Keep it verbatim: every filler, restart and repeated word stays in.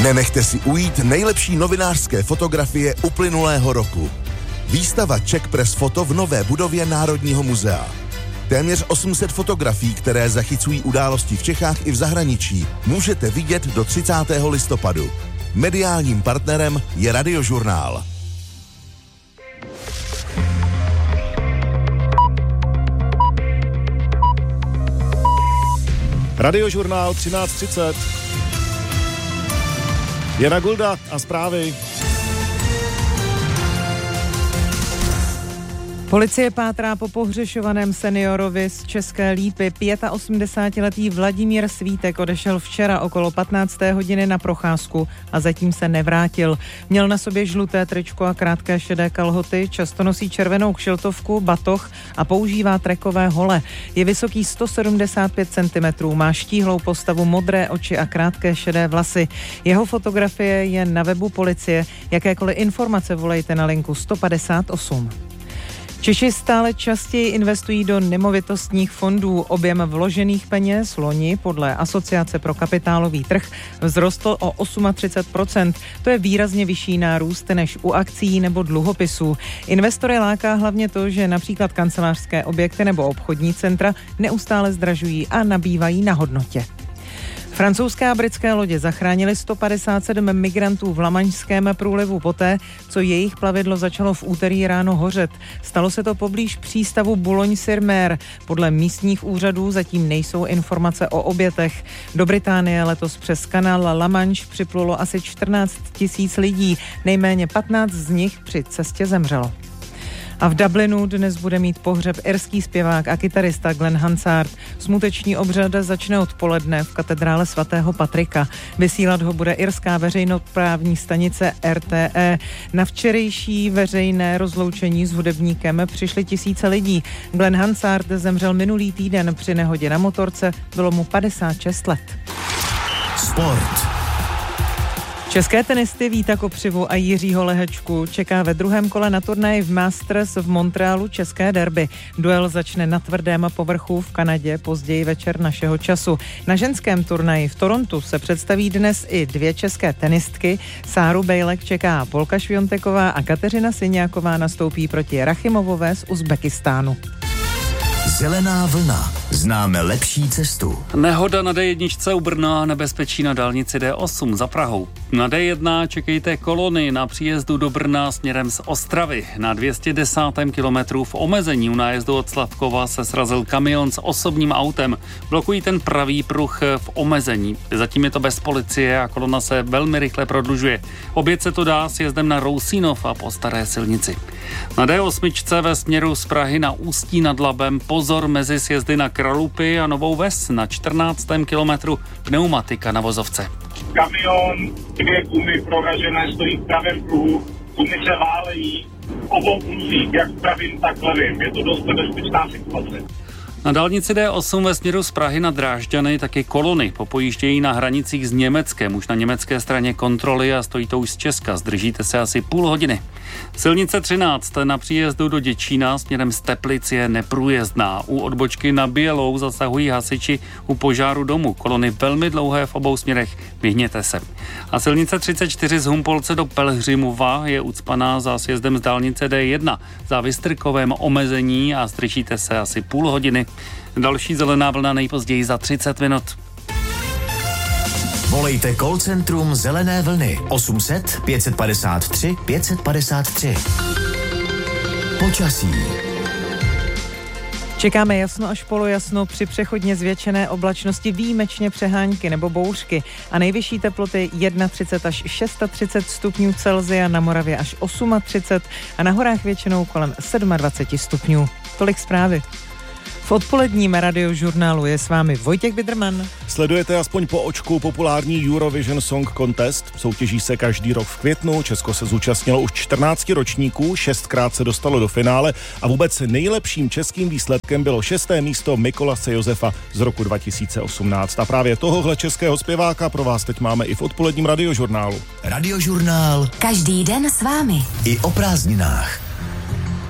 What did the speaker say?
Nenechte si ujít nejlepší novinářské fotografie uplynulého roku. Výstava Czech Press Photo v nové budově Národního muzea. Téměř osm set fotografií, které zachycují události v Čechách i v zahraničí, můžete vidět do třicátého listopadu. Mediálním partnerem je Radiožurnál. Radiožurnál třináct třicet. Jana Gulda a zprávy. Policie pátrá po pohřešovaném seniorovi z České Lípy. osmdesátiletý Vladimír Svítek odešel včera okolo patnácté hodiny na procházku a zatím se nevrátil. Měl na sobě žluté tričko a krátké šedé kalhoty, často nosí červenou kšiltovku, batoh a používá trekové hole. Je vysoký sto sedmdesát pět centimetrů, má štíhlou postavu, modré oči a krátké šedé vlasy. Jeho fotografie je na webu policie. Jakékoliv informace volejte na linku sto padesát osm. Češi stále častěji investují do nemovitostních fondů. Objem vložených peněz loni podle Asociace pro kapitálový trh vzrostl o třicet osm procent. To je výrazně vyšší nárůst než u akcií nebo dluhopisů. Investory láká hlavně to, že například kancelářské objekty nebo obchodní centra neustále zdražují a nabývají na hodnotě. Francouzské a britské lodě zachránili sto padesát sedm migrantů v Lamaňském průlivu poté, co jejich plavidlo začalo v úterý ráno hořet. Stalo se to poblíž přístavu Boulogne-sur-Mer. Podle místních úřadů zatím nejsou informace o obětech. Do Británie letos přes kanál La Manche připlulo asi čtrnáct tisíc lidí. Nejméně patnáct z nich při cestě zemřelo. A v Dublinu dnes bude mít pohřeb irský zpěvák a kytarista Glenn Hansard. Smuteční obřad začne odpoledne v katedrále svatého Patrika. Vysílat ho bude irská veřejnoprávní stanice R T E. Na včerejší veřejné rozloučení s hudebníkem přišly tisíce lidí. Glenn Hansard zemřel minulý týden při nehodě na motorce, bylo mu padesát šest let. Sport. České tenisty Víta Kopřivu a Jiřího Lehečku čeká ve druhém kole na turnaji v Masters v Montrealu české derby. Duel začne na tvrdém povrchu v Kanadě později večer našeho času. Na ženském turnaji v Torontu se představí dnes i dvě české tenistky. Sáru Bejlek čeká Polka Švionteková a Kateřina Syňáková nastoupí proti Rachimovové z Uzbekistánu. Zelená vlna. Známe lepší cestu. Nehoda na D jedna u Brna, nebezpečí na dálnici D osm za Prahou. Na D jedna čekejte kolony na příjezdu do Brna směrem z Ostravy. Na dvě stě desátém kilometru v omezení u nájezdu od Slavkova se srazil kamion s osobním autem. Blokují ten pravý pruh v omezení. Zatím je to bez policie a kolona se velmi rychle prodlužuje. Obět se to dá s jezdem na Rousínov a po staré silnici. Na D osm ve směru z Prahy na Ústí nad Labem pozor mezi sjezdy na Kralupy a Novou Ves. Na čtrnáctém kilometru pneumatika na vozovce. Kamion, dvě gumy proražené, stojí v pravém pruhu, gumy se válejí, obou pruzích, jak pravým, tak levým. Je to dost nebezpečná situace. Na dálnici D osm ve směru z Prahy na Drážďany taky kolony popojíždějí na hranicích s Německem. Už na německé straně kontroly a stojí to už z Česka. Zdržíte se asi půl hodiny. Silnice třináct na příjezdu do Děčína směrem z Teplic je neprůjezdná. U odbočky na Bělou zasahují hasiči u požáru domu. Kolony velmi dlouhé v obou směrech. Vyhněte se. A silnice třicet čtyři z Humpolce do Pelhřimova je ucpaná za sjezdem z dálnice D jedna. Za Vystrkovém omezení a zdržíte se asi půl hodiny. Další zelená vlna nejpozději za třicet minut. Volejte call centrum Zelené vlny osm set pět padesát tři pět padesát tři. Počasí. Čekáme jasno až polojasno, při přechodně zvětšené oblačnosti výjimečně přehánky nebo bouřky a nejvyšší teploty třicet jedna až třicet šest stupňů Celsia, na Moravě až třicet osm a na horách většinou kolem dvacet sedm stupňů. Tolik zprávy. V odpoledním Radiožurnálu je s vámi Vojtěch Bidrman. Sledujete aspoň po očku populární Eurovision Song Contest. Soutěží se každý rok v květnu. Česko se zúčastnilo už čtrnáct ročníků, šestkrát se dostalo do finále a vůbec nejlepším českým výsledkem bylo šesté místo Mikolase Josefa z roku dva tisíce osmnáct. A právě tohohle českého zpěváka pro vás teď máme i v odpoledním Radiožurnálu. Radiožurnál. Každý den s vámi. I o prázdninách.